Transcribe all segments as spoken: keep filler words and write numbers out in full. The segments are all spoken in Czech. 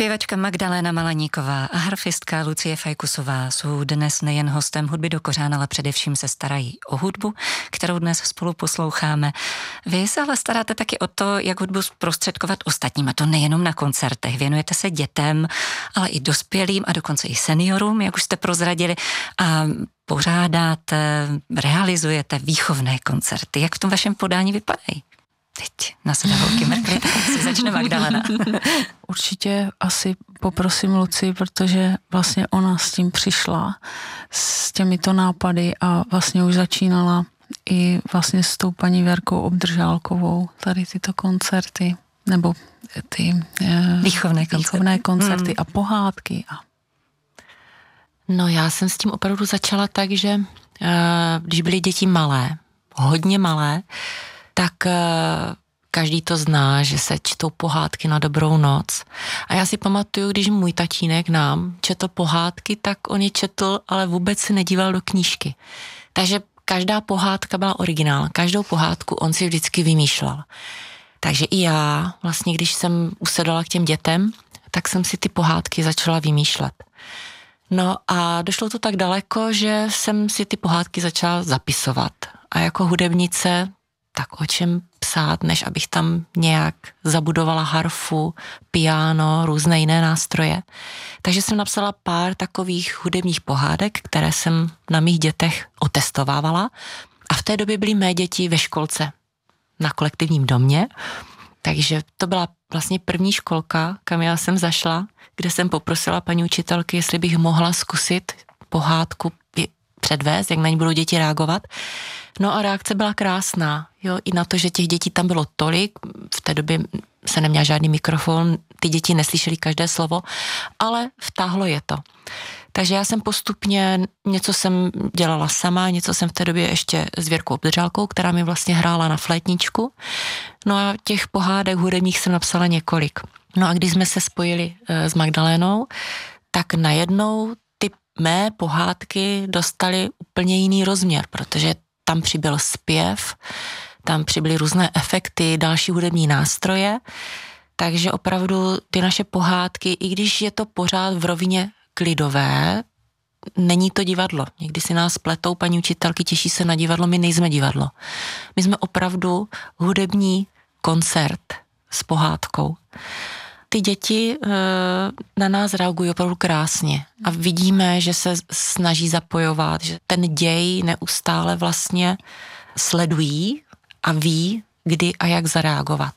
Zpěvačka Magdaléna Malaníková a harfistka Lucie Fajkusová jsou dnes nejen hostem Hudby do kořán, ale především se starají o hudbu, kterou dnes spolu posloucháme. Vy se ale staráte taky o to, jak hudbu zprostředkovat ostatním, a to nejenom na koncertech. Věnujete se dětem, ale i dospělým a dokonce i seniorům, jak už jste prozradili, a pořádáte, realizujete výchovné koncerty. Jak v tom vašem podání vypadají? Teď na sebe holky mrkly, tak si začne Magdalena. Určitě asi poprosím Luci, protože vlastně ona s tím přišla, s těmito nápady a vlastně už začínala i vlastně s tou paní Věrkou Obdržálkovou tady tyto koncerty, nebo ty výchovné koncerty, výchovné koncerty hmm. a pohádky. A... No já jsem s tím opravdu začala tak, že když byly děti malé, hodně malé, tak každý to zná, že se čtou pohádky na dobrou noc. A já si pamatuju, když můj tatínek nám četl pohádky, tak on je četl, ale vůbec se nedíval do knížky. Takže každá pohádka byla originál. Každou pohádku on si vždycky vymýšlel. Takže i já, vlastně když jsem usedala k těm dětem, tak jsem si ty pohádky začala vymýšlet. No a došlo to tak daleko, že jsem si ty pohádky začala zapisovat. A jako hudebnice tak o čem psát, než abych tam nějak zabudovala harfu, piano, různé jiné nástroje. Takže jsem napsala pár takových hudebních pohádek, které jsem na mých dětech otestovávala. A v té době byly mé děti ve školce na kolektivním domě. Takže to byla vlastně první školka, kam já jsem zašla, kde jsem poprosila paní učitelky, jestli bych mohla zkusit pohádku předvést, jak na ní budou děti reagovat. No a reakce byla krásná, jo, i na to, že těch dětí tam bylo tolik, v té době se neměla žádný mikrofon, ty děti neslyšely každé slovo, ale vtáhlo je to. Takže já jsem postupně, něco jsem dělala sama, něco jsem v té době ještě s Věrkou Obdržálkou, která mi vlastně hrála na flétničku. No a těch pohádek hudebních jsem napsala několik. No a když jsme se spojili e, s Magdalénou, tak najednou ty mé pohádky dostaly úplně jiný rozměr, protože tam přibyl zpěv, tam přibyly různé efekty, další hudební nástroje, takže opravdu ty naše pohádky, i když je to pořád v rovině klidové, není to divadlo. Někdy si nás pletou paní učitelky, těší se na divadlo, my nejsme divadlo. My jsme opravdu hudební koncert s pohádkou. Ty děti e, na nás reagují opravdu krásně a vidíme, že se snaží zapojovat, že ten děj neustále vlastně sledují a ví, kdy a jak zareagovat.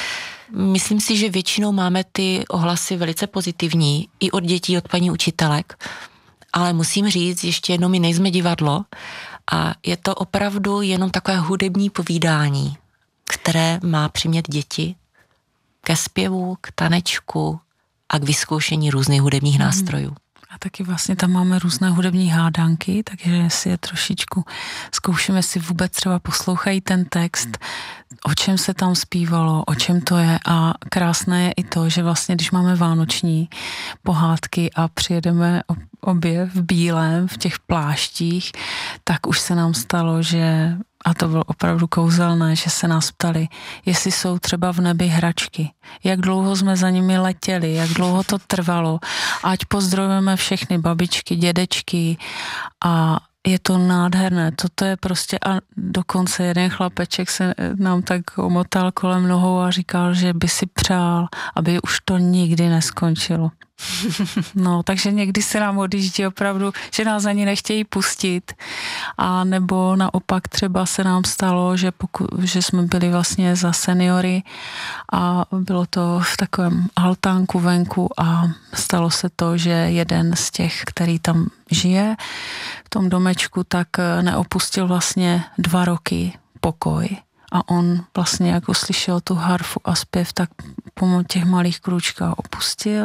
Myslím si, že většinou máme ty ohlasy velice pozitivní, i od dětí, od paní učitelek, ale musím říct, ještě jednou, my nejsme divadlo a je to opravdu jenom takové hudební povídání, které má přimět děti ke zpěvu, k tanečku a k vyzkoušení různých hudebních nástrojů. A taky vlastně tam máme různé hudební hádanky, takže si je trošičku zkoušíme, si vůbec třeba poslouchají ten text, o čem se tam zpívalo, o čem to je, a krásné je i to, že vlastně když máme vánoční pohádky a přijedeme obě v bílém, v těch pláštích, tak už se nám stalo, že, a to bylo opravdu kouzelné, že se nás ptali, jestli jsou třeba v nebi hračky, jak dlouho jsme za nimi letěli, jak dlouho to trvalo, ať pozdravujeme všechny babičky, dědečky, a je to nádherné, toto je prostě, a dokonce jeden chlapeček se nám tak omotal kolem nohou a říkal, že by si přál, aby už to nikdy neskončilo. No, takže někdy se nám odjíždí opravdu, že nás ani nechtějí pustit, a nebo naopak třeba se nám stalo, že, pokud, že jsme byli vlastně za seniory a bylo to v takovém altánku venku a stalo se to, že jeden z těch, který tam žije v tom domečku, tak neopustil vlastně dva roky pokoj. A on vlastně, jak uslyšel tu harfu a zpěv, tak pomocí těch malých krůčkách opustil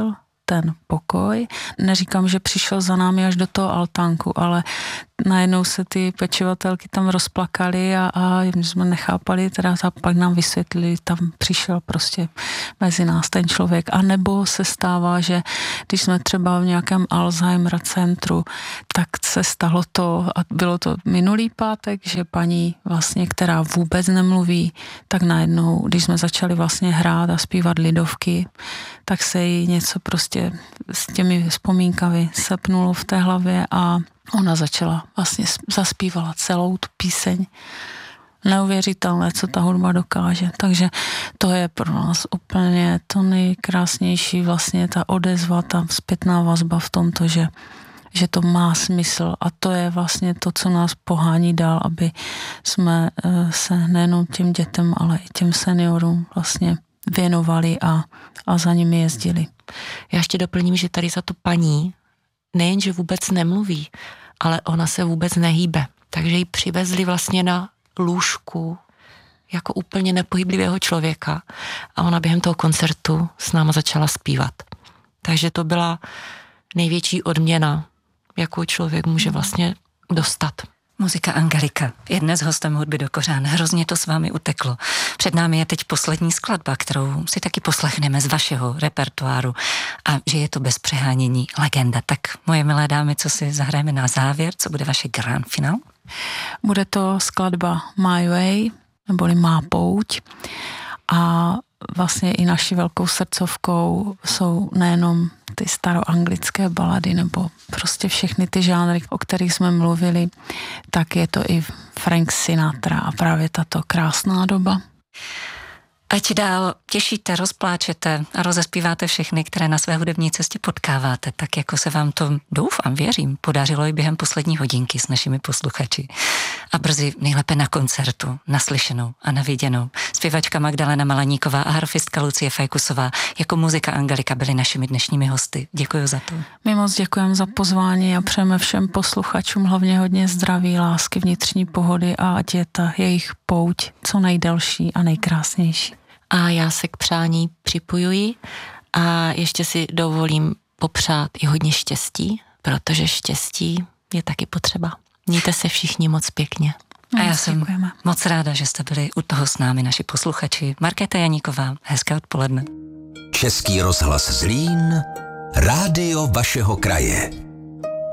ten pokoj. Neříkám, že přišel za námi až do toho altánku, ale najednou se ty pečovatelky tam rozplakaly a, a jsme nechápali, teda a pak nám vysvětlili, tam přišel prostě mezi nás ten člověk. A nebo se stává, že když jsme třeba v nějakém Alzheimer centru, tak se stalo to, a bylo to minulý pátek, že paní vlastně, která vůbec nemluví, tak najednou, když jsme začali vlastně hrát a zpívat lidovky, tak se jí něco prostě s těmi vzpomínkami sepnulo v té hlavě a ona začala vlastně zaspívala celou tu píseň. Neuvěřitelné, co ta hudba dokáže. Takže to je pro nás úplně to nejkrásnější, vlastně ta odezva, ta zpětná vazba v tomto, že, že to má smysl a to je vlastně to, co nás pohání dál, aby jsme se nejenom těm dětem, ale i těm seniorům vlastně věnovali a, a za nimi jezdili. Já ještě doplním, že tady za tu paní nejenže vůbec nemluví, ale ona se vůbec nehýbe. Takže ji přivezli vlastně na lůžku jako úplně nepohyblivého člověka a ona během toho koncertu s náma začala zpívat. Takže to byla největší odměna, jakou člověk může vlastně dostat. Muzika Angelika je dnes hostem Hudby do kořán. Hrozně to s vámi uteklo. Před námi je teď poslední skladba, kterou si taky poslechneme z vašeho repertoáru. A že je to bez přehánění legenda. Tak moje milé dámy, co si zahrajeme na závěr? Co bude vaše grand final? Bude to skladba My Way, neboli Má pouť. A vlastně i naší velkou srdcovkou jsou nejenom ty staroanglické balady nebo prostě všechny ty žánry, o kterých jsme mluvili, tak je to i Frank Sinatra a právě tato krásná doba. Ať dál těšíte, rozpláčete a rozespíváte všechny, které na své hudební cestě potkáváte, tak jako se vám to, doufám, věřím, podařilo i během poslední hodinky s našimi posluchači. A brzy nejlépe na koncertu, naslyšenou a naviděnou. Zpěvačka Magdalena Malaníková a harfistka Lucie Fajkusová jako Muzika Angelika byly našimi dnešními hosty. Děkuji za to. My moc děkujeme za pozvání a přejeme všem posluchačům hlavně hodně zdraví, lásky, vnitřní pohody a ať je ta jejich pouť co nejdelší a nejkrásnější. A já se k přání připojuji a ještě si dovolím popřát i hodně štěstí, protože štěstí je taky potřeba. Mějte se všichni moc pěkně. A já jsem děkujeme. Moc ráda, že jste byli u toho s námi, naši posluchači. Markéta Janíková, hezké odpoledne. Český rozhlas Zlín, rádio vašeho kraje.